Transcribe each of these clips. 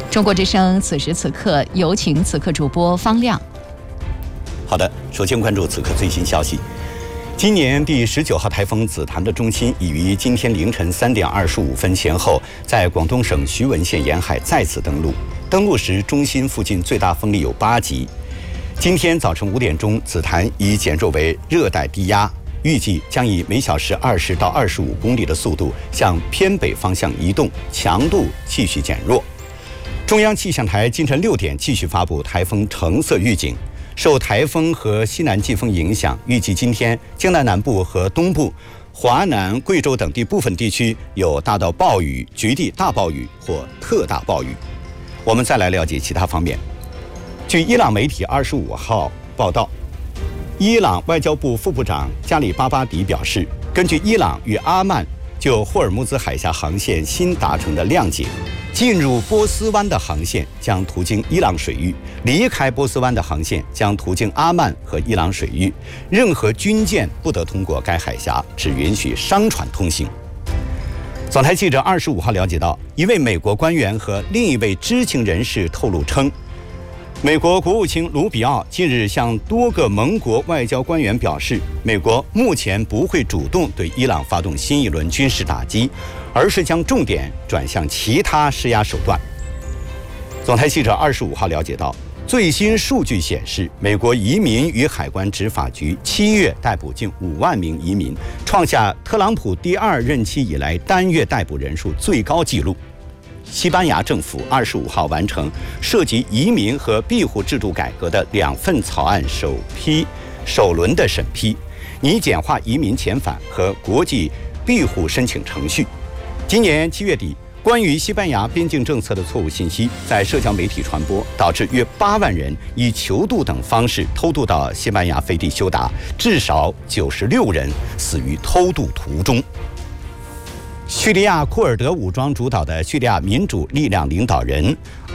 中国之声此时此刻有请此刻主播方亮。 好的，首先关注此刻最新消息。今年第19号台风紫檀的中心已于今天凌晨3点25分前后，在广东省徐闻县沿海再次登陆。登陆时，中心附近最大风力有8级。今天早晨5点钟，紫檀已减弱为热带低压，预计将以每小时20到25公里的速度向偏北方向移动，强度继续减弱。中央气象台今晨6点继续发布台风橙色预警。受台风和西南季风影响，预计今天江南南部和东部、华南、贵州等地部分地区有大到暴雨、局地大暴雨或特大暴雨。我们再来了解其他方面。据伊朗媒体25号报道，伊朗外交部副部长加里巴巴迪表示，根据伊朗与阿曼就霍尔木兹海峡航线新达成的谅解，进入波斯湾的航线将途经伊朗水域，离开波斯湾的航线将途经阿曼和伊朗水域。任何军舰不得通过该海峡，只允许商船通行。总台记者25号了解到，一位美国官员和另一位知情人士透露称，美国国务卿卢比奥近日向多个盟国外交官员表示，美国目前不会主动对伊朗发动新一轮军事打击，而是将重点转向其他施压手段。总台记者25号了解到，最新数据显示，美国移民与海关执法局7月逮捕近5万名移民，创下特朗普第2任期以来单月逮捕人数最高纪录。西班牙政府25号完成涉及移民和庇护制度改革的2份草案首轮的审批，拟简化移民遣返和国际庇护申请程序。今年7月底，关于西班牙边境政策的错误信息在社交媒体传播，导致约8万人以囚渡等方式偷渡到西班牙飞地休达，至少96人死于偷渡途中。叙利亚库尔德武装主导的叙利亚民主力量领导人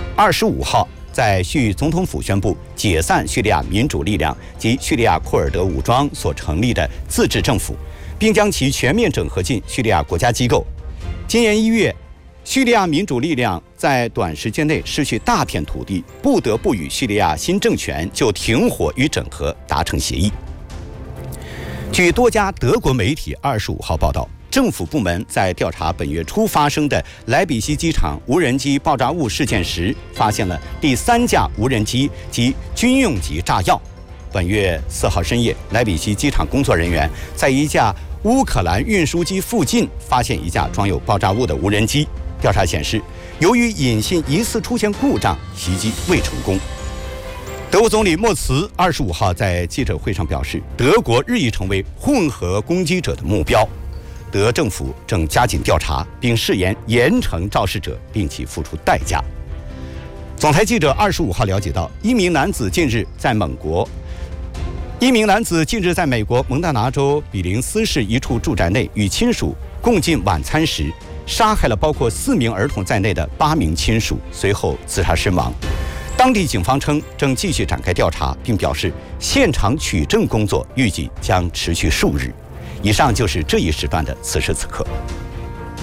25号在叙总统府宣布解散叙利亚民主力量及叙利亚库尔德武装所成立的自治政府，并将其全面整合进叙利亚国家机构。今年1月，叙利亚民主力量在短时间内失去大片土地，不得不与叙利亚新政权就停火与整合达成协议。据多家德国媒体25号报道，政府部门在调查本月初发生的莱比锡机场无人机爆炸物事件时，发现了第3架无人机及军用级炸药。本月4号深夜，莱比锡机场工作人员在一架乌克兰运输机附近发现一架装有爆炸物的无人机。调查显示，由于引信疑似出现故障，袭击未成功。德国总理默茨25号在记者会上表示，德国日益成为混合攻击者的目标。德政府正加紧调查，并誓言严惩肇事者，并其付出代价。总台记者25号了解到，一名男子近日在美国蒙大拿州比林斯市一处住宅内与亲属共进晚餐时，杀害了包括4名儿童在内的8名亲属，随后自杀身亡。当地警方称正继续展开调查，并表示现场取证工作预计将持续数日。以上就是这一时段的此时此刻。